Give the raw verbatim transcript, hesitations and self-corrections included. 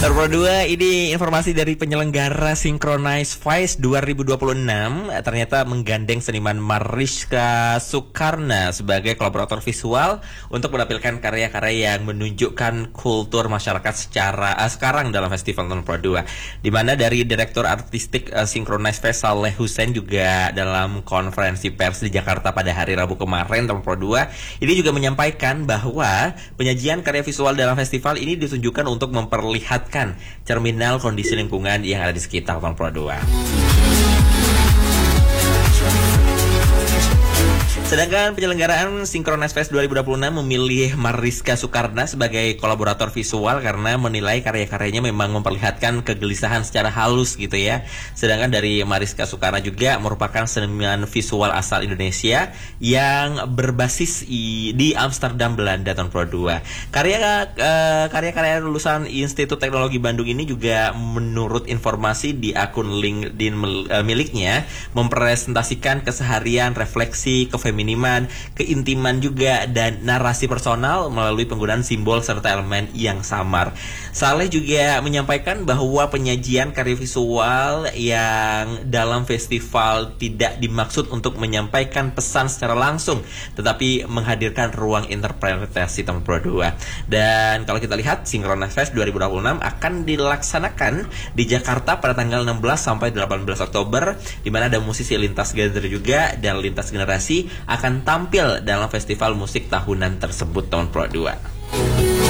Nomor dua, ini informasi dari penyelenggara Synchronize Fest dua ribu dua puluh enam ternyata menggandeng seniman Mariska Soekarna sebagai kolaborator visual untuk menampilkan karya-karya yang menunjukkan kultur masyarakat secara uh, sekarang dalam festival tahun dua. Di mana dari Direktur Artistik uh, Synchronize Fest Saleh Hussein juga dalam konferensi pers di Jakarta pada hari Rabu kemarin tahun dua ini juga menyampaikan bahwa penyajian karya visual dalam festival ini ditunjukkan untuk memperlihatkan cerminal kondisi lingkungan yang ada di sekitar tahun dua. Sedangkan penyelenggaraan Synchronize Fest dua ribu dua puluh enam memilih Mariska Soekarna sebagai kolaborator visual karena menilai karya-karyanya memang memperlihatkan kegelisahan secara halus gitu ya. Sedangkan dari Mariska Soekarna juga merupakan seniman visual asal Indonesia yang berbasis i, di Amsterdam, Belanda tahun dua. Karya uh, karya-karya lulusan Institut Teknologi Bandung ini juga menurut informasi di akun LinkedIn uh, miliknya mempresentasikan keseharian, refleksi, kefemininan, keintiman juga, dan narasi personal melalui penggunaan simbol serta elemen yang samar. Saleh juga menyampaikan bahwa penyajian karya visual yang dalam festival tidak dimaksud untuk menyampaikan pesan secara langsung, tetapi menghadirkan ruang interpretasi tahun dua. Dan kalau kita lihat, Synchronize Fest dua ribu dua puluh enam akan dilaksanakan di Jakarta pada tanggal enam belas sampai delapan belas Oktober, di mana ada musisi lintas genre juga dan lintas generasi akan tampil dalam festival musik tahunan tersebut tahun dua.